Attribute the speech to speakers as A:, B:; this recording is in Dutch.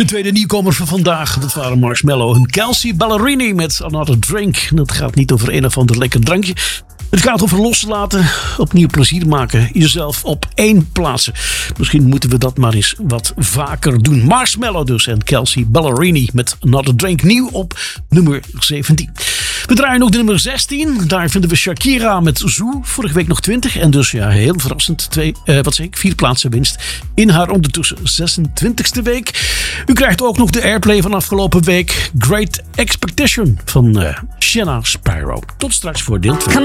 A: De tweede nieuwkomer van vandaag, dat waren Marshmello en Kelsea Ballerini met Another Drink. Dat gaat niet over een of ander lekker drankje. Het gaat over loslaten, opnieuw plezier maken, jezelf op één plaatsen. Misschien moeten we dat maar eens wat vaker doen. Marshmello dus en Kelsea Ballerini met Another Drink, nieuw op nummer 17. We draaien ook de nummer 16. Daar vinden we Shakira met Zoo. Vorige week nog 20 en dus ja, heel verrassend 4 plaatsen winst in haar ondertussen 26e week. U krijgt ook nog de airplay van afgelopen week. Great Expectation van Shanna Spyro. Tot straks voor deel 2.